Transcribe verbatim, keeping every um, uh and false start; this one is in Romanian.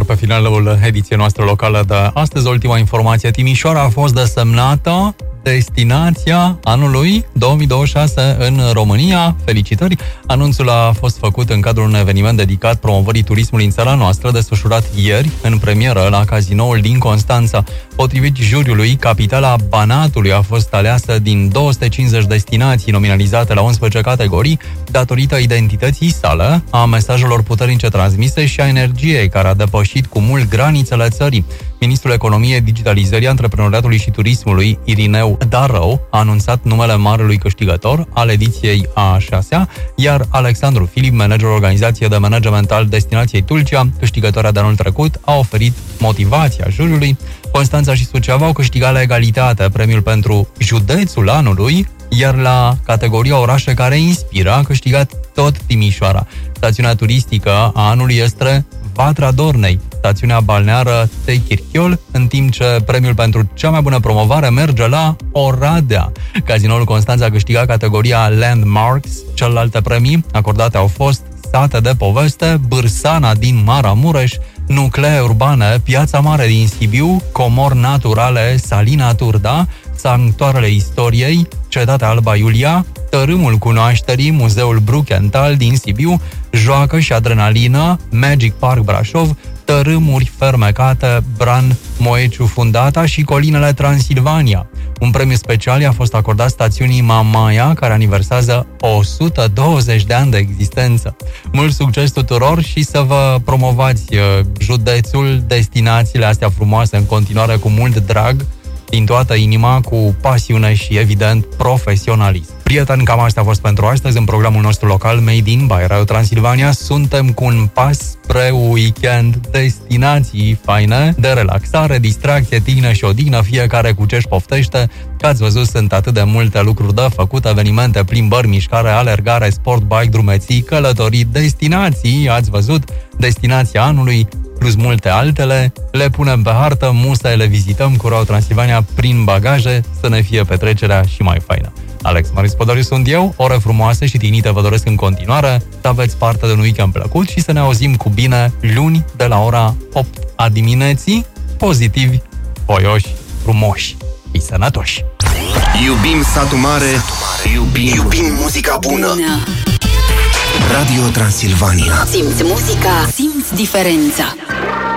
iar pe finalul ediției noastre locale de astăzi, ultima informație. Timișoara a fost desemnată destinația anului două mii douăzeci și șase în România. Felicitări! Anunțul a fost făcut în cadrul unui eveniment dedicat promovării turismului în țara noastră, desfășurat ieri în premieră la Cazinoul din Constanța. Potrivit juriului, capitala Banatului a fost aleasă din două sute cincizeci destinații nominalizate la unsprezece categorii, datorită identității sale, a mesajelor puternice transmise și a energiei care a depășit cu mult granițele țării. Ministrul Economiei, Digitalizării, Antreprenoriatului și Turismului, Irineu Darău, a anunțat numele marelui câștigător al ediției a șasea, iar Alexandru Filip, managerul organizației de management al destinației Tulcea, câștigătoarea de anul trecut, a oferit motivația juriului. Constanța și Suceava au câștigat la egalitate premiul pentru județul anului, iar la categoria orașe care inspiră a câștigat tot Timișoara. Stațiunea turistică a anului este Vatra Dornei, stațiunea balneară Techirchiol, în timp ce premiul pentru cea mai bună promovare merge la Oradea. Cazinoul Constanța a câștigat categoria Landmarks, celelalte premii acordate au fost Sate de Poveste, Bârsana din Maramureș, Nuclee Urbane, Piața Mare din Sibiu, Comori Naturale, Salina Turda, Sanctuarele Istoriei, Cetatea Alba Iulia, Tărâmul Cunoașterii, Muzeul Bruckenthal din Sibiu, Joacă și Adrenalină, Magic Park Brașov, Tărâmuri Fermecate, Bran Moeciu Fundata și Colinele Transilvania. Un premiu special i-a fost acordat stațiunii Mamaia, care aniversează o sută douăzeci de ani de existență. Mult succes tuturor și să vă promovați județul, destinațiile astea frumoase în continuare cu mult drag, din toată inima, cu pasiune și, evident, profesionalism. Prieteni, cam asta a fost pentru astăzi în programul nostru local Made in by Radio Transilvania. Suntem cu un pas spre weekend, destinații faine, de relaxare, distracție, tihnă și odihnă, fiecare cu ce-și poftește. Că ați văzut, sunt atât de multe lucruri de făcut, evenimente, plimbări, mișcare, alergare, sport, bike, drumeții, călătorii, destinații, ați văzut, destinația anului, plus multe altele, le punem pe hartă, musai le vizităm cu Radio Transilvania prin bagaje, să ne fie petrecerea și mai faină. Alex Marius Podoriu sunt eu, ore frumoase și tignite vă doresc în continuare, să aveți parte de un weekend plăcut și să ne auzim cu bine luni de la ora opt a dimineții, pozitivi, voioși, frumoși și sănătoși. Iubim satul mare, iubim, iubim muzica bună. Radio Transilvania. Simți muzica, simți diferența.